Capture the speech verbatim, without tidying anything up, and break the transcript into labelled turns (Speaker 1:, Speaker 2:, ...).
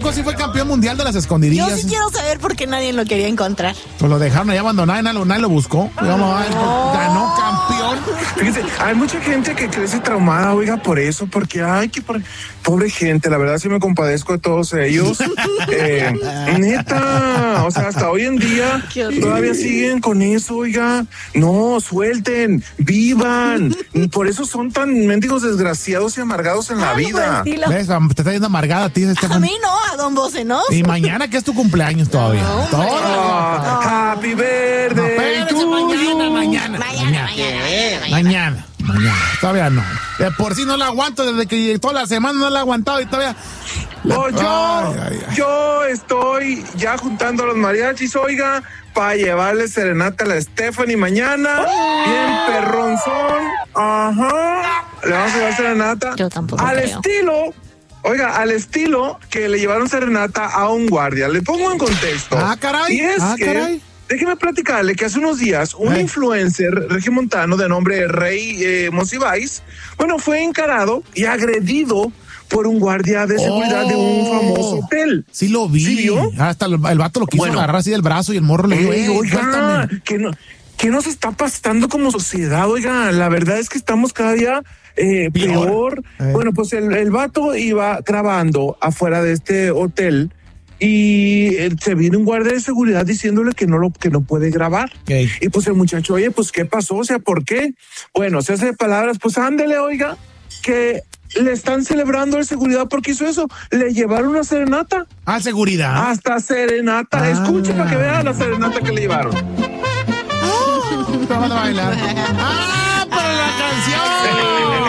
Speaker 1: poco sí fue campeón mundial de las escondidillas?
Speaker 2: Yo sí quiero saber por qué nadie lo quería encontrar.
Speaker 1: Pues lo dejaron ahí abandonado, nadie, nadie lo buscó. Digamos, ay,
Speaker 2: No.
Speaker 1: ganó campeón.
Speaker 3: Fíjense, hay mucha gente que crece traumada, oiga, por eso, porque, ay, que por... pobre gente, la verdad sí me compadezco de todos ellos. eh, neta, o sea, hasta hoy en día todavía siguen con eso, oiga. No, suelten, vivan. Por eso son tan mendigos desgraciados y amargados en la
Speaker 2: Algo
Speaker 3: vida.
Speaker 2: por el estilo.
Speaker 1: ¿Ves? Te está yendo amargada a ti,
Speaker 2: A
Speaker 1: Estefan.
Speaker 2: mí no, a don Bocenoz.
Speaker 1: Y mañana que es tu cumpleaños todavía.
Speaker 2: No,
Speaker 1: Todo.
Speaker 3: Ah, happy
Speaker 1: No,
Speaker 3: birthday
Speaker 1: espérate,
Speaker 3: to
Speaker 1: mañana,
Speaker 3: you.
Speaker 1: mañana,
Speaker 2: Mañana,
Speaker 1: mañana,
Speaker 2: mañana,
Speaker 1: mañana, mañana, todavía no. De por sí no la aguanto, desde que toda la semana no la he aguantado y todavía.
Speaker 3: Oh, yo,
Speaker 1: Ay, ay, ay.
Speaker 3: yo estoy ya juntando a los mariachis, oiga, para llevarle serenata a la Stephanie mañana. Bien perronzón. Ajá. Le vamos a llevar serenata.
Speaker 2: Yo tampoco
Speaker 3: Al
Speaker 2: creo.
Speaker 3: estilo, oiga, al estilo que le llevaron serenata a un guardia. Le pongo en contexto.
Speaker 1: Ah, caray.
Speaker 3: Y es
Speaker 1: Ah,
Speaker 3: que,
Speaker 1: caray.
Speaker 3: déjeme platicarle que hace unos días un
Speaker 1: Ay.
Speaker 3: influencer regiomontano de nombre Rey eh, Monsiváis, bueno, fue encarado y agredido por un guardia de seguridad
Speaker 1: Oh.
Speaker 3: de un famoso hotel.
Speaker 1: Sí lo vi.
Speaker 3: ¿Sí vio?
Speaker 1: Hasta el, el vato lo quiso
Speaker 3: Bueno.
Speaker 1: agarrar así del brazo y el morro le dijo,
Speaker 3: Ey,
Speaker 1: "Ey,
Speaker 3: oiga,
Speaker 1: suéltame".
Speaker 3: que no, ¿qué nos está pasando como sociedad? Oiga, la verdad es que estamos cada día eh,
Speaker 1: Peor.
Speaker 3: peor.
Speaker 1: Eh.
Speaker 3: Bueno, pues el, el vato iba grabando afuera de este hotel y eh, se viene un guardia de seguridad diciéndole que no lo que no puede grabar.
Speaker 1: Ey.
Speaker 3: Y pues el muchacho, oye, pues ¿qué pasó? O sea, ¿por qué? Bueno, se hace de palabras, pues ándele, oiga, que le están celebrando el seguridad porque hizo eso. Le llevaron una serenata.
Speaker 1: Ah, seguridad.
Speaker 3: Hasta serenata.
Speaker 1: Ah.
Speaker 3: Escuche para que vea la serenata que le llevaron.
Speaker 1: Vamos a bailar. Ah, para la canción.